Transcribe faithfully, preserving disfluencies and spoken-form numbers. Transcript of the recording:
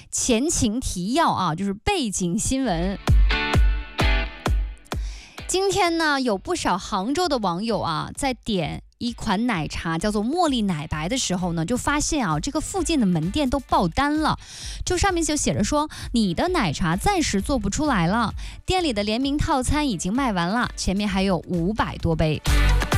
前情提要啊，就是背景新闻。今天呢，有不少杭州的网友啊，在点一款奶茶叫做茉莉奶白的时候呢，就发现啊，这个附近的门店都爆单了，就上面就写着说，你的奶茶暂时做不出来了，店里的联名套餐已经卖完了，前面还有五百多杯。